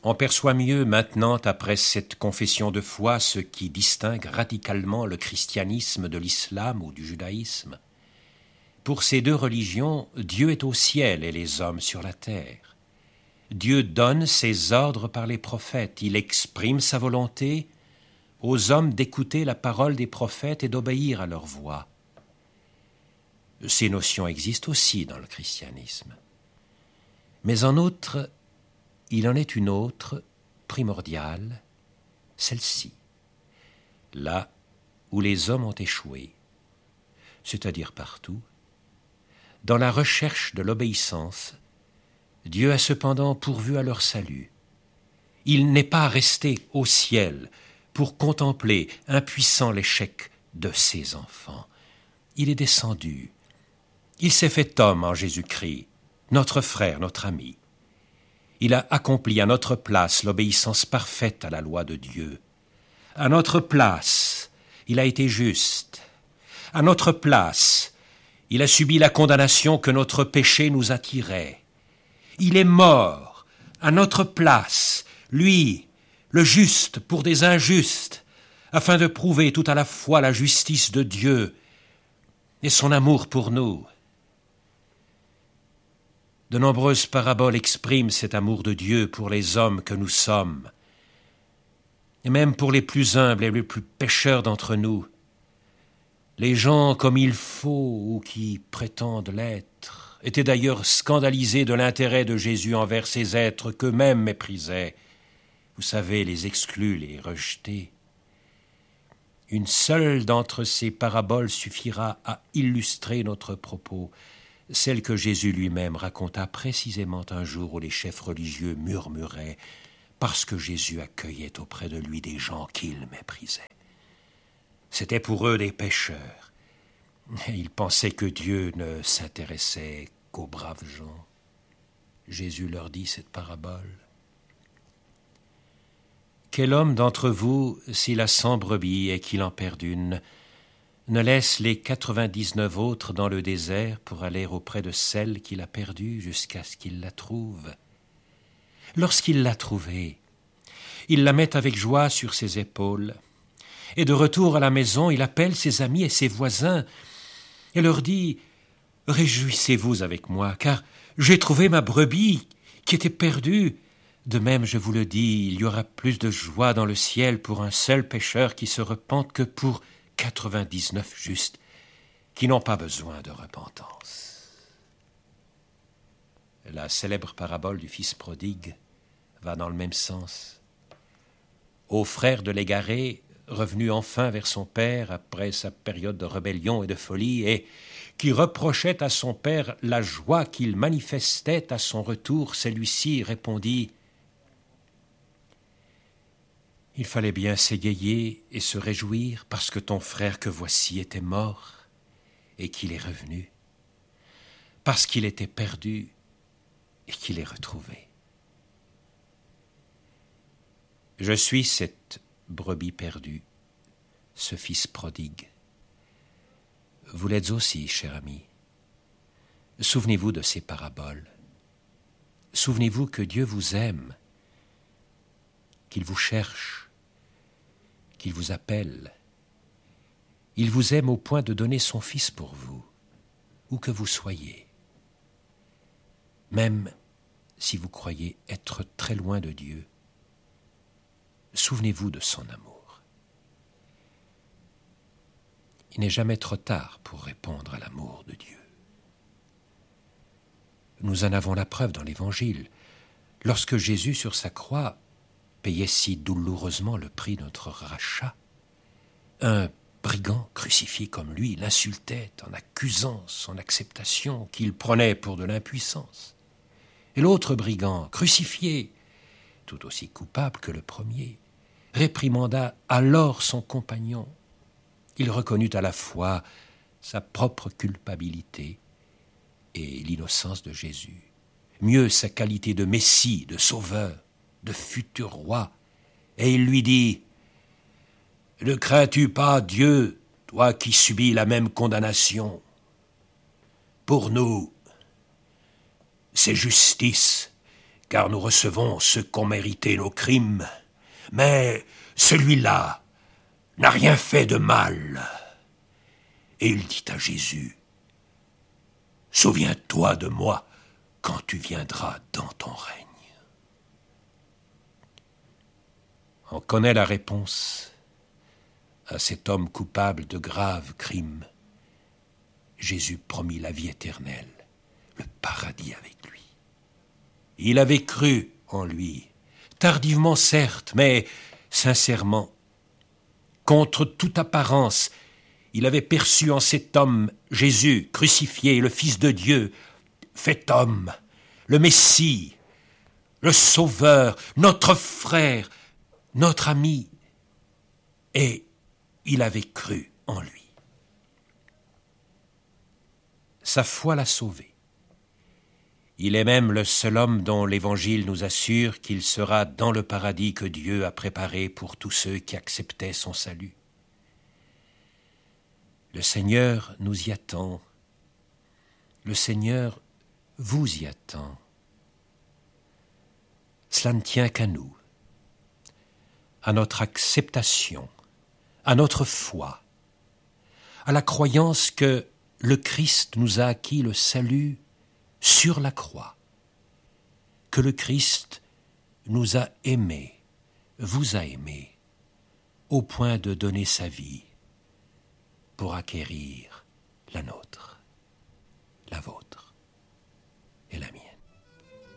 On perçoit mieux maintenant, après cette confession de foi, ce qui distingue radicalement le christianisme de l'islam ou du judaïsme. Pour ces deux religions, Dieu est au ciel et les hommes sur la terre. Dieu donne ses ordres par les prophètes, il exprime sa volonté aux hommes d'écouter la parole des prophètes et d'obéir à leur voix. Ces notions existent aussi dans le christianisme. Mais en outre, il en est une autre, primordiale, celle-ci, là où les hommes ont échoué, c'est-à-dire partout. Dans la recherche de l'obéissance, Dieu a cependant pourvu à leur salut. Il n'est pas resté au ciel pour contempler impuissant l'échec de ses enfants. Il est descendu. Il s'est fait homme en Jésus-Christ, notre frère, notre ami. Il a accompli à notre place l'obéissance parfaite à la loi de Dieu. À notre place, il a été juste. À notre place, il a subi la condamnation que notre péché nous attirait. Il est mort à notre place, lui, le juste pour des injustes, afin de prouver tout à la fois la justice de Dieu et son amour pour nous. De nombreuses paraboles expriment cet amour de Dieu pour les hommes que nous sommes, et même pour les plus humbles et les plus pécheurs d'entre nous. Les gens comme il faut ou qui prétendent l'être étaient d'ailleurs scandalisés de l'intérêt de Jésus envers ces êtres qu'eux-mêmes méprisaient. Vous savez, les exclus, les rejetés. Une seule d'entre ces paraboles suffira à illustrer notre propos, celle que Jésus lui-même raconta précisément un jour où les chefs religieux murmuraient parce que Jésus accueillait auprès de lui des gens qu'ils méprisaient. C'étaient pour eux des pécheurs. Ils pensaient que Dieu ne s'intéressait qu'aux braves gens. Jésus leur dit cette parabole. Quel homme d'entre vous, s'il a 100 brebis et qu'il en perd une, ne laisse les 99 autres dans le désert pour aller auprès de celle qu'il a perdue jusqu'à ce qu'il la trouve? Lorsqu'il l'a trouvée, il la met avec joie sur ses épaules, et de retour à la maison, il appelle ses amis et ses voisins et leur dit « Réjouissez-vous avec moi, car j'ai trouvé ma brebis qui était perdue. De même, je vous le dis, il y aura plus de joie dans le ciel pour un seul pécheur qui se repente que pour 99 justes qui n'ont pas besoin de repentance. » La célèbre parabole du fils prodigue va dans le même sens. Au frère de l'égaré, revenu enfin vers son père après sa période de rébellion et de folie, et qui reprochait à son père la joie qu'il manifestait à son retour, celui-ci répondit « Il fallait bien s'égayer et se réjouir parce que ton frère que voici était mort et qu'il est revenu, parce qu'il était perdu et qu'il est retrouvé. » Je suis cette brebis perdue, ce fils prodigue. Vous l'êtes aussi, cher ami. Souvenez-vous de ces paraboles. Souvenez-vous que Dieu vous aime, qu'il vous cherche, qu'il vous appelle. Il vous aime au point de donner son Fils pour vous, où que vous soyez. Même si vous croyez être très loin de Dieu, souvenez-vous de son amour. Il n'est jamais trop tard pour répondre à l'amour de Dieu. Nous en avons la preuve dans l'Évangile. Lorsque Jésus, sur sa croix, payait si douloureusement le prix de notre rachat, un brigand crucifié comme lui l'insultait en accusant son acceptation qu'il prenait pour de l'impuissance. Et l'autre brigand, crucifié, tout aussi coupable que le premier, réprimanda alors son compagnon. Il reconnut à la fois sa propre culpabilité et l'innocence de Jésus, mieux sa qualité de Messie, de Sauveur, de futur roi, et il lui dit « Ne crains-tu pas Dieu, toi qui subis la même condamnation? Pour nous, c'est justice car nous recevons ce qu'ont mérité nos crimes. Mais celui-là n'a rien fait de mal. » Et il dit à Jésus, « Souviens-toi de moi quand tu viendras dans ton règne. » On connaît la réponse à cet homme coupable de graves crimes. Jésus promit la vie éternelle, le paradis avec lui. Il avait cru en lui, tardivement certes, mais sincèrement. Contre toute apparence, il avait perçu en cet homme Jésus, crucifié, le Fils de Dieu, fait homme, le Messie, le Sauveur, notre frère, notre ami. Et il avait cru en lui. Sa foi l'a sauvé. Il est même le seul homme dont l'Évangile nous assure qu'il sera dans le paradis que Dieu a préparé pour tous ceux qui acceptaient son salut. Le Seigneur nous y attend. Le Seigneur vous y attend. Cela ne tient qu'à nous, à notre acceptation, à notre foi, à la croyance que le Christ nous a acquis le salut sur la croix, que le Christ nous a aimés, vous a aimés, au point de donner sa vie pour acquérir la nôtre, la vôtre et la mienne.